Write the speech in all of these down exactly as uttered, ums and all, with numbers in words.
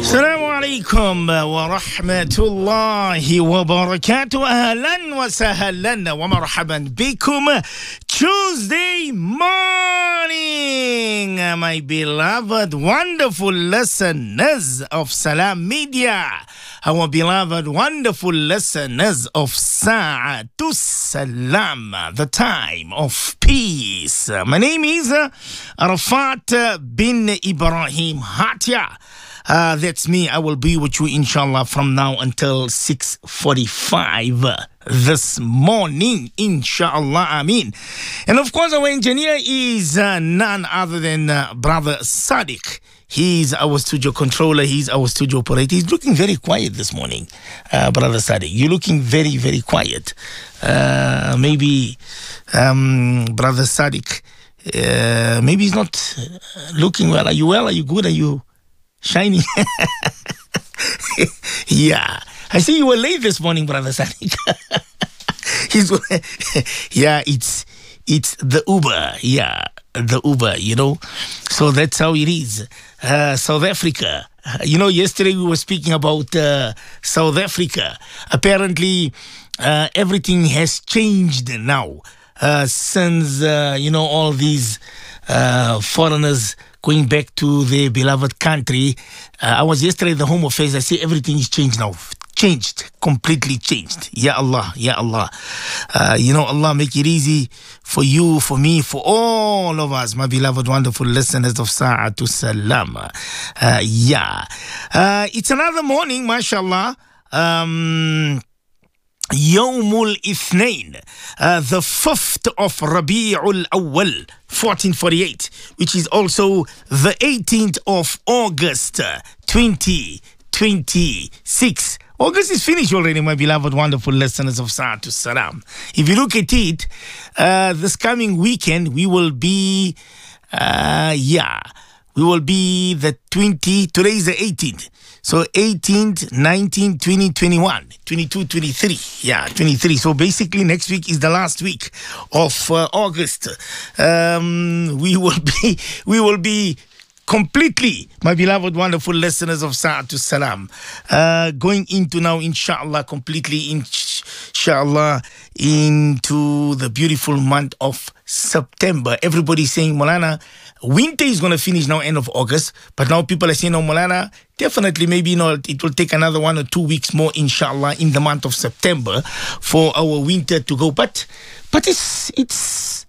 السلام عليكم ورحمة الله وبركاته. أهلا وسهلا ومرحبا بكم. Tuesday morning, my beloved, wonderful listeners of Salam Media, our beloved, wonderful listeners of Sa'atus Salam, the time of peace. My name is Arafat bin Ibrahim Hatia. Uh, that's me. I will be with you, inshallah, from now until six forty-five this morning, inshallah. Ameen. And of course, our engineer is uh, none other than uh, Brother Sadiq. He's our studio controller. He's our studio operator. He's looking very quiet this morning, uh, Brother Sadiq. You're looking very, very quiet. Uh, maybe, um, Brother Sadiq, uh, maybe he's not looking well. Are you well? Are you good? Are you shiny? Yeah. I see you were late this morning, Brother Sadiq. He's, yeah, it's it's the Uber. Yeah, the Uber, you know. So that's how it is. Uh, South Africa. Uh, you know, yesterday we were speaking about uh, South Africa. Apparently, uh, everything has changed now uh, since, uh, you know, all these uh, foreigners going back to their beloved country. Uh, I was yesterday at the Home Affairs. I say everything is changed now. Changed. Completely changed. Ya Allah. Ya Allah. Uh, you know, Allah make it easy for you, for me, for all of us, my beloved, wonderful listeners of Sa'atus Salam. Uh, yeah. Uh, it's another morning, mashallah. Um... Yawmul Ithnain, uh, the fifth of Rabi'ul Awwal, fourteen forty-eight, which is also the eighteenth of August, twenty twenty-six. August is finished already, my beloved, wonderful listeners of Sa'atus Salam. If you look at it, uh, this coming weekend, we will be, uh, yeah, we will be the twenty, today is the eighteenth. So eighteenth, nineteenth, twenty, twenty-one, twenty-two, twenty-three. Yeah, twenty-three. So basically next week is the last week of uh, August. Um, we will be, we will be completely, my beloved, wonderful listeners of Sa'atus Salam, uh, going into now, inshallah, completely, inshallah, into the beautiful month of September. Everybody's saying, Molana, winter is going to finish now, end of August. But now people are saying, no, Molana, definitely, maybe, you know, it will take another one or two weeks more, inshallah, in the month of September for our winter to go. But, but it's, it's,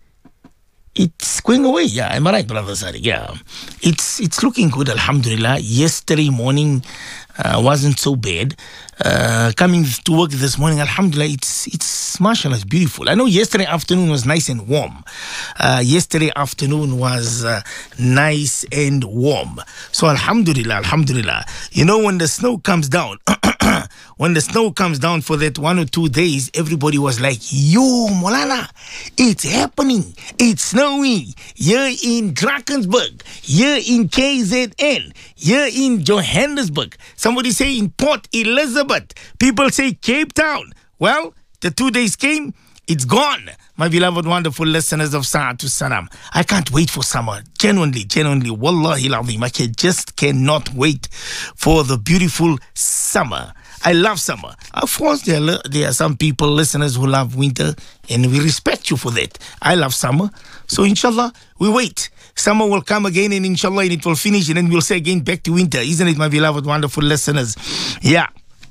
it's going away. Yeah, am I right, Brother Sadiq? Yeah. It's, it's looking good, alhamdulillah. Yesterday morning uh, wasn't so bad. Uh, coming to work this morning, alhamdulillah, it's, it's, mashallah, it's beautiful. I know yesterday afternoon was nice and warm. Uh, yesterday afternoon was uh, nice and warm. So, alhamdulillah, alhamdulillah. You know, when the snow comes down, when the snow comes down for that one or two days, everybody was like, yo, Molana, it's happening. It's snowing here in Drakensberg, here in K Z N, here in Johannesburg. Somebody say in Port Elizabeth. People say Cape Town. Well, the two days came, it's gone. My beloved, wonderful listeners of Sa'atus Salam. I can't wait for summer. Genuinely, genuinely, wallahi al-azim. I can, just cannot wait for the beautiful summer. I love summer. Of course, there are, there are some people, listeners, who love winter, and we respect you for that. I love summer. So, inshallah, we wait. Summer will come again, and inshallah, and it will finish, and then we'll say again back to winter. Isn't it, my beloved, wonderful listeners? Yeah.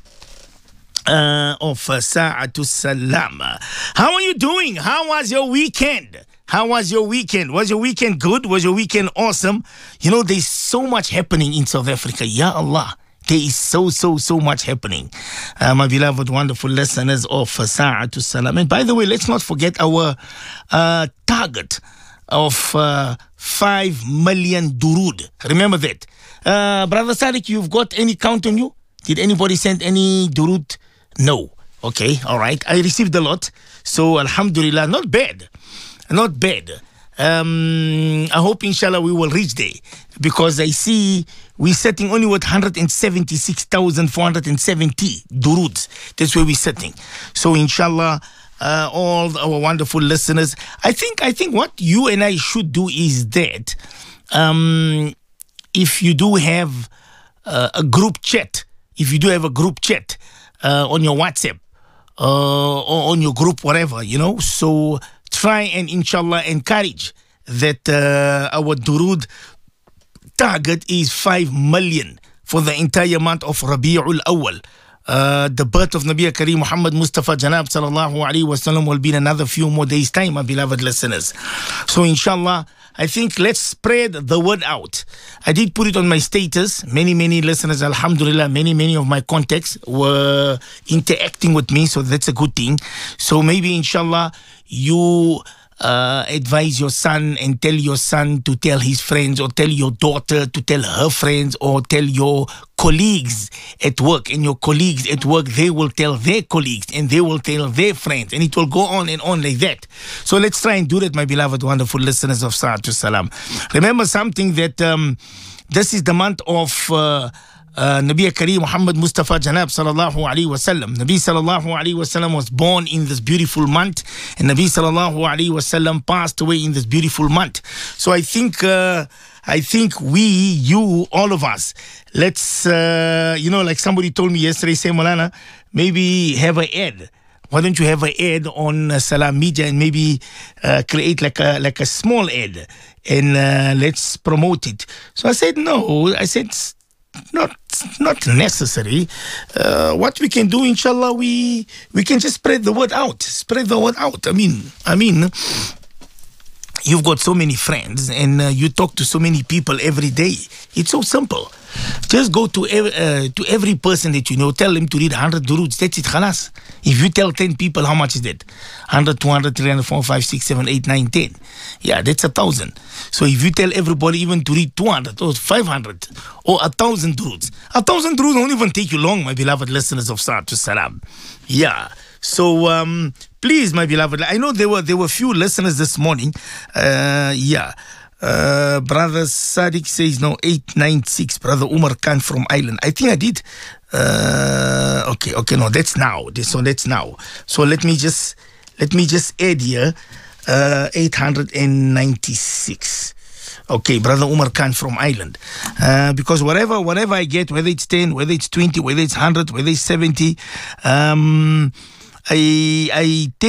Uh, of uh, Sa'atus Salam. How are you doing? How was your weekend? How was your weekend? Was your weekend good? Was your weekend awesome? You know, there's so much happening in South Africa. Ya Allah. There is so, so, so much happening. Uh, my beloved, wonderful listeners of uh, Sa'atus Salam. And by the way, let's not forget our uh, target of uh, five million durud. Remember that. Uh, Brother Sadiq, you've got any count on you? Did anybody send any durud? No. Okay, all right. I received a lot. So, alhamdulillah, not bad. Not bad. Um, I hope, inshallah, we will reach there. Because I see we're setting only with one hundred seventy-six thousand four hundred seventy duruds. That's where we're setting. So, inshallah, uh, all our wonderful listeners, I think, I think what you and I should do is that um, if you do have uh, a group chat, if you do have a group chat uh, on your WhatsApp uh, or on your group, whatever, you know. So try and inshallah encourage that uh, our durood target is five million for the entire month of Rabi'ul Awwal. Uh, the birth of Nabi Kareem Muhammad Mustafa Janab sallallahu alaihi wasallam will be in another few more days' time, my beloved listeners. So inshallah, I think let's spread the word out. I did put it on my status. Many, many listeners, alhamdulillah, many, many of my contacts were interacting with me, so that's a good thing. So maybe inshallah, you uh, advise your son and tell your son to tell his friends, or tell your daughter to tell her friends, or tell your colleagues at work, and your colleagues at work, they will tell their colleagues, and they will tell their friends, and it will go on and on like that. So let's try and do that, my beloved, wonderful listeners of Sa'atu Salam. Remember something, that um, this is the month of uh, uh, Nabi Kareem Muhammad Mustafa Janab sallallahu alaihi wasallam. Nabi sallallahu alaihi wasallam was born in this beautiful month, and Nabi sallallahu alaihi wasallam passed away in this beautiful month. So I think uh, I think we, you, all of us, let's, uh, you know, like somebody told me yesterday, say, Malana, maybe have an ad. Why don't you have an ad on uh, Salam Media, and maybe uh, create like a like a small ad, and uh, let's promote it. So I said, no. I said, it's not not necessary. Uh, what we can do, inshallah, we we can just spread the word out. Spread the word out. I mean, I mean. You've got so many friends, and uh, you talk to so many people every day. It's so simple. Just go to ev- uh, to every person that you know, tell them to read one hundred duroods. That's it, khalas. If you tell ten people, how much is that? one hundred, two hundred, three hundred, four hundred, five hundred, six hundred, seven hundred, eight hundred, nine hundred, ten. Yeah, that's a thousand. So if you tell everybody even to read two hundred or five hundred or a thousand duroods, a thousand duroods won't even take you long, my beloved listeners of Sa'atu Salam. Yeah. So um, please, my beloved, I know there were there were few listeners this morning. Uh, yeah, uh, brother Sadiq says no, eight nine six. Brother Umar Khan from Ireland. I think I did. Uh, okay, okay, no, that's now. So that's now. So let me just let me just add here uh, eight hundred ninety six. Okay, brother Umar Khan from Ireland. Uh, because whatever whatever I get, whether it's ten, whether it's twenty, whether it's one hundred, whether it's seventy, um, I I take